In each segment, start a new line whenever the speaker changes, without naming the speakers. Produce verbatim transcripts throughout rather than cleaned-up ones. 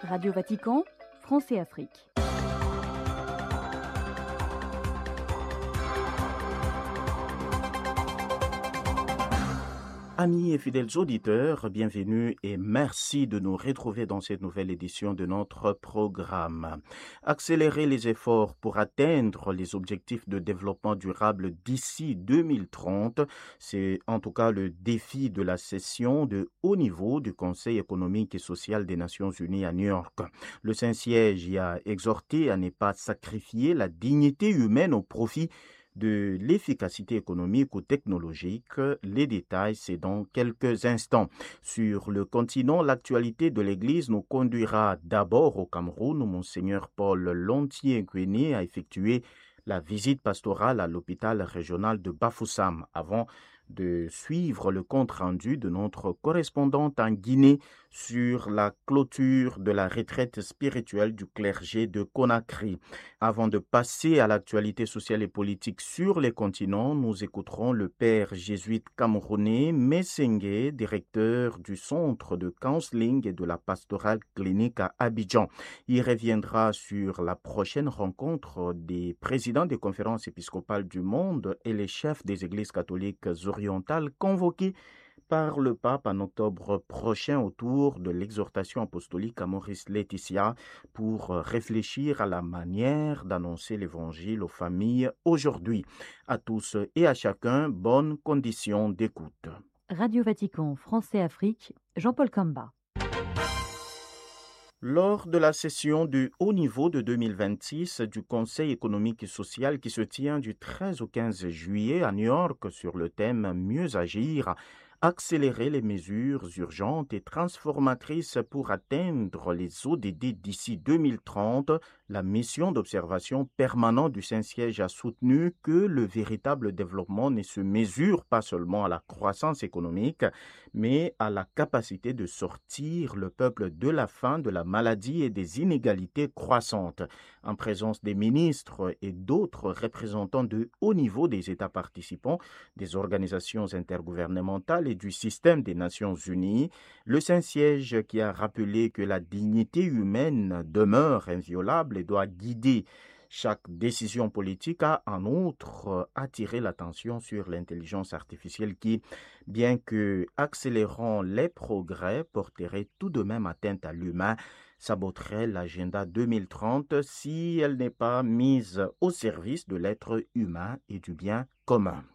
Radio Vatican, France et Afrique.
Amis et fidèles auditeurs, bienvenue et merci de nous retrouver dans cette nouvelle édition de notre programme. Accélérer les efforts pour atteindre les objectifs de développement durable d'ici deux mille trente, c'est en tout cas le défi de la session de haut niveau du Conseil économique et social des Nations Unies à New York. Le Saint-Siège y a exhorté à ne pas sacrifier la dignité humaine au profit de l'efficacité économique ou technologique. Les détails, c'est dans quelques instants. Sur le continent, l'actualité de l'Église nous conduira d'abord au Cameroun, où Monseigneur Paul Lontier-Nguéné a effectué la visite pastorale à l'hôpital régional de Bafoussam avant de suivre le compte-rendu de notre correspondante en Guinée sur la clôture de la retraite spirituelle du clergé de Conakry. Avant de passer à l'actualité sociale et politique sur les continents, nous écouterons le père jésuite camerounais Messengue, directeur du centre de counseling et de la pastorale clinique à Abidjan. Il reviendra sur la prochaine rencontre des présidents des conférences épiscopales du monde et les chefs des églises catholiques orientales convoqués par le pape en octobre prochain autour de l'exhortation apostolique à Maurice Laetitia pour réfléchir à la manière d'annoncer l'évangile aux familles aujourd'hui. À tous et à chacun, bonnes conditions d'écoute.
Radio Vatican, France et Afrique, Jean-Paul Kamba.
Lors de la session du haut niveau de deux mille vingt-six du Conseil économique et social qui se tient du treize au quinze juillet à New York sur le thème « Mieux agir », accélérer les mesures urgentes et transformatrices pour atteindre les O D D d'ici deux mille trente, la mission d'observation permanente du Saint-Siège a soutenu que le véritable développement ne se mesure pas seulement à la croissance économique, mais à la capacité de sortir le peuple de la faim, de la maladie et des inégalités croissantes. En présence des ministres et d'autres représentants de haut niveau des États participants, des organisations intergouvernementales et du système des Nations Unies, le Saint-Siège qui a rappelé que la dignité humaine demeure inviolable et doit guider chaque décision politique a en outre attiré l'attention sur l'intelligence artificielle qui, bien que accélérant les progrès, porterait tout de même atteinte à l'humain, saboterait l'agenda deux mille trente si elle n'est pas mise au service de l'être humain et du bien commun.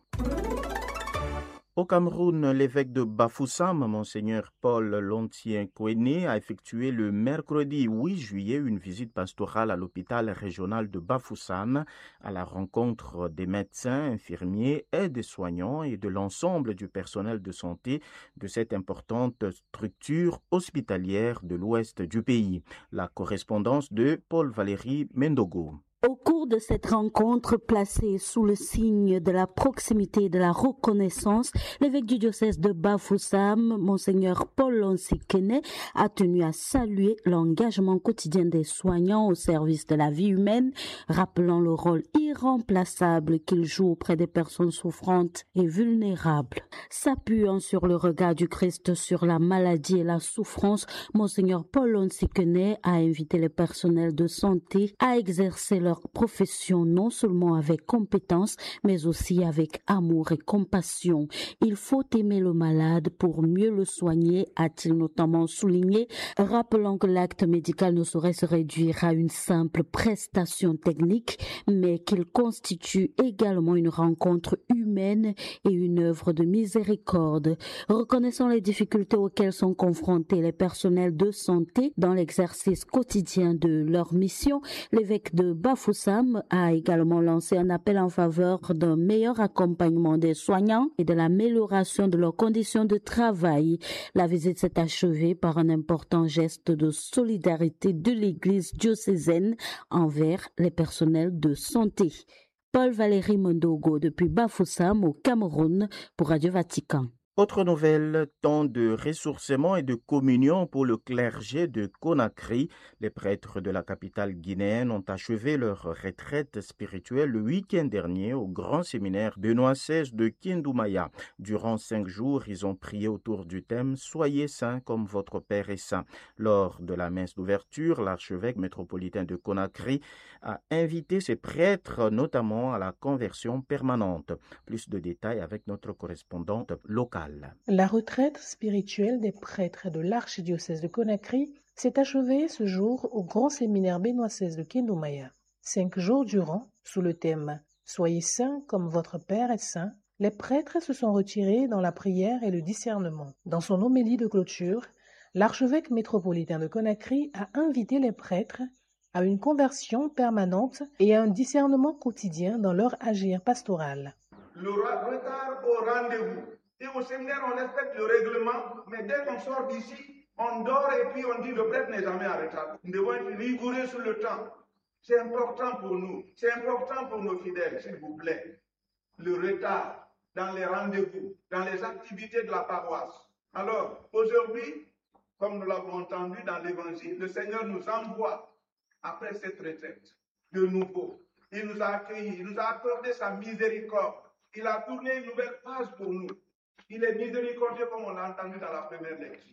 Au Cameroun, l'évêque de Bafoussam, Monseigneur Paul Lontier-Nguéné, a effectué le mercredi huit juillet une visite pastorale à l'hôpital régional de Bafoussam à la rencontre des médecins, infirmiers, aides-soignants et de l'ensemble du personnel de santé de cette importante structure hospitalière de l'ouest du pays. La correspondance de Paul-Valéry Mendogo.
Au cours de cette rencontre placée sous le signe de la proximité et de la reconnaissance, l'évêque du diocèse de Bafoussam, Monseigneur Paul Lontier-Nguéné, a tenu à saluer l'engagement quotidien des soignants au service de la vie humaine, rappelant le rôle irremplaçable qu'ils jouent auprès des personnes souffrantes et vulnérables. S'appuyant sur le regard du Christ sur la maladie et la souffrance, Monseigneur Paul Lontier-Nguéné a invité les personnels de santé à exercer leur profession non seulement avec compétence, mais aussi avec amour et compassion. Il faut aimer le malade pour mieux le soigner, a-t-il notamment souligné, rappelant que l'acte médical ne saurait se réduire à une simple prestation technique, mais qu'il constitue également une rencontre humaine et une œuvre de miséricorde. Reconnaissant les difficultés auxquelles sont confrontés les personnels de santé dans l'exercice quotidien de leur mission, l'évêque de Bafoussam a également lancé un appel en faveur d'un meilleur accompagnement des soignants et de l'amélioration de leurs conditions de travail. La visite s'est achevée par un important geste de solidarité de l'Église diocésaine envers les personnels de santé. Paul-Valéry Mendogo depuis Bafoussam au Cameroun pour Radio Vatican.
Autre nouvelle, temps de ressourcement et de communion pour le clergé de Conakry. Les prêtres de la capitale guinéenne ont achevé leur retraite spirituelle le week-end dernier au grand séminaire Benoît seize de Kindoumaya. Durant cinq jours, ils ont prié autour du thème « Soyez saints comme votre Père est saint ». Lors de la messe d'ouverture, l'archevêque métropolitain de Conakry a invité ses prêtres, notamment à la conversion permanente. Plus de détails avec notre correspondante locale.
La retraite spirituelle des prêtres de l'archidiocèse de Conakry s'est achevée ce jour au grand séminaire Benoît seize de Kindoumaya. Cinq jours durant, sous le thème « Soyez saints comme votre Père est saint », les prêtres se sont retirés dans la prière et le discernement. Dans son homélie de clôture, l'archevêque métropolitain de Conakry a invité les prêtres à une conversion permanente et à un discernement quotidien dans leur agir pastoral.
Le retard au rendez-vous. Et au séminaire, on respecte le règlement, mais dès qu'on sort d'ici, on dort et puis on dit le prêtre n'est jamais en retard. Nous devons être rigoureux sur le temps. C'est important pour nous, c'est important pour nos fidèles, s'il vous plaît. Le retard dans les rendez-vous, dans les activités de la paroisse. Alors, aujourd'hui, comme nous l'avons entendu dans l'Évangile, le Seigneur nous envoie, après cette retraite, de nouveau. Il nous a accueillis, il nous a accordé sa miséricorde. Il a tourné une nouvelle page pour nous. Il est miséricordieux comme on l'a entendu dans la première lecture.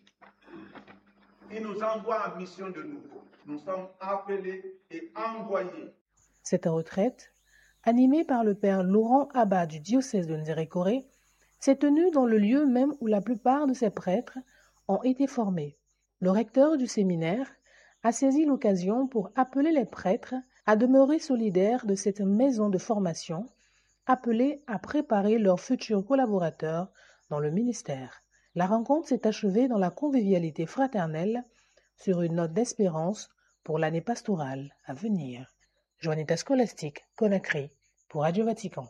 Il nous envoie en mission de nouveau. Nous sommes appelés et envoyés.
Cette retraite, animée par le père Laurent Abba du diocèse de Nzérékoré, s'est tenue dans le lieu même où la plupart de ces prêtres ont été formés. Le recteur du séminaire a saisi l'occasion pour appeler les prêtres à demeurer solidaires de cette maison de formation, appelés à préparer leurs futurs collaborateurs dans le ministère. La rencontre s'est achevée dans la convivialité fraternelle sur une note d'espérance pour l'année pastorale à venir. Joannetta Scolastique, Conakry, pour Radio Vatican.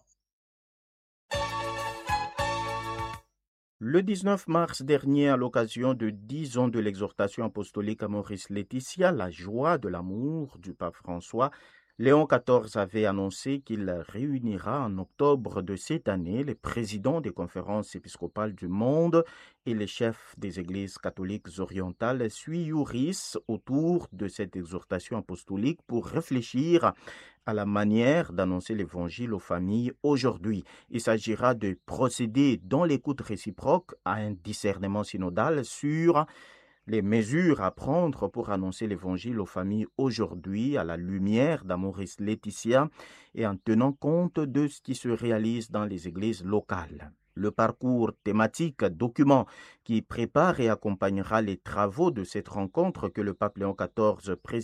Le dix-neuf mars dernier, à l'occasion de dix ans de l'exhortation apostolique à Maurice Laetitia, la joie de l'amour du pape François, Léon quatorze avait annoncé qu'il réunira en octobre de cette année les présidents des conférences épiscopales du monde et les chefs des églises catholiques orientales sui iuris autour de cette exhortation apostolique pour réfléchir à la manière d'annoncer l'évangile aux familles aujourd'hui. Il s'agira de procéder dans l'écoute réciproque à un discernement synodal sur les mesures à prendre pour annoncer l'évangile aux familles aujourd'hui à la lumière d'Amoris Laetitia et en tenant compte de ce qui se réalise dans les églises locales. Le parcours thématique, document qui prépare et accompagnera les travaux de cette rencontre que le pape Léon quatorze